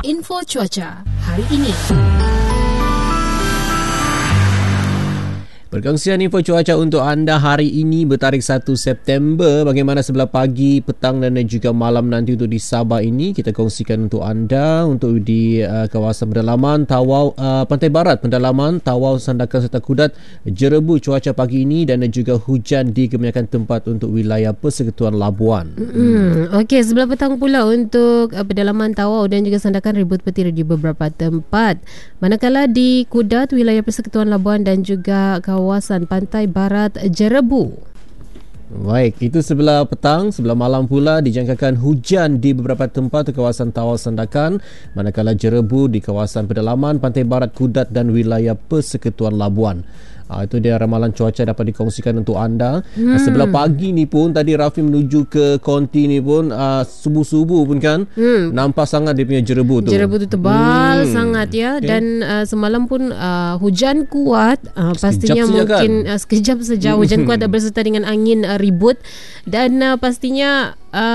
Info cuaca hari ini. Perkongsian info cuaca untuk anda hari ini bertarikh 1 September. Bagaimana sebelah pagi, petang dan juga malam nanti untuk di Sabah ini. Kita kongsikan untuk anda untuk di kawasan pedalaman Tawau, Pantai Barat, pedalaman Tawau, Sandakan serta Kudat, Jerebu cuaca pagi ini dan juga hujan di kebanyakan tempat untuk wilayah Persekutuan Labuan. Okey, sebelah petang pula untuk pedalaman Tawau dan juga Sandakan ribut petir di beberapa tempat. Manakala di Kudat, wilayah Persekutuan Labuan dan juga kawasan Pantai Barat Jerebu. Baik, itu sebelah petang. Sebelah malam pula dijangkakan hujan di beberapa tempat di kawasan Tawau Sandakan, manakala Jerebu di kawasan pedalaman Pantai Barat Kudat dan wilayah Persekutuan Labuan. Itu dia ramalan cuaca dapat dikongsikan untuk anda. Sebelah pagi ni pun tadi Rafi menuju ke konti ni pun subuh-subuh pun kan nampak sangat dia punya jerebu tu. Jerebu tu tebal sangat ya. Okay. Dan semalam pun hujan kuat, pastinya mungkin kan? Sekejap saja hujan kuat berserta dengan angin ribut dan pastinya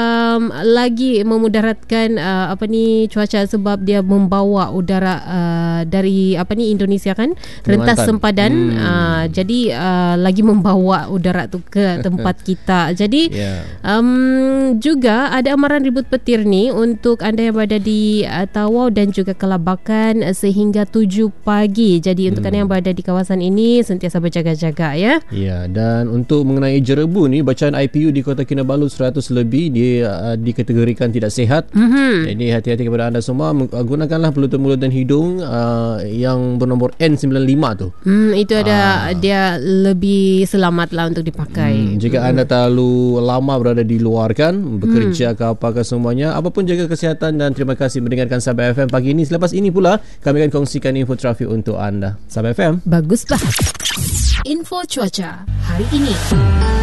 lagi memudaratkan cuaca sebab dia membawa udara dari Indonesia kan, rentas sempadan. Jadi lagi membawa udara tu ke tempat kita. Jadi juga ada amaran ribut petir ni untuk anda yang berada di Tawau dan juga Kelabakan sehingga 7 pagi. Jadi untuk anda yang berada di kawasan ini sentiasa berjaga-jaga ya. Ya, dan untuk mengenai jerebu ni, bacaan IPU di Kota Kinabalu 100 lebih dia dikategorikan tidak sihat. Jadi hati-hati kepada anda semua, gunakanlah pelutur mulut dan hidung yang bernombor N95 tu. Itu ada dia lebih selamat lah untuk dipakai. Jika anda terlalu lama berada di luar kan, bekerja ke apakah semuanya, apapun jaga kesihatan dan terima kasih mendengarkan Sabah FM pagi ini. Selepas ini pula kami akan kongsikan info trafik untuk anda. Sabah FM, baguslah. Info cuaca hari ini.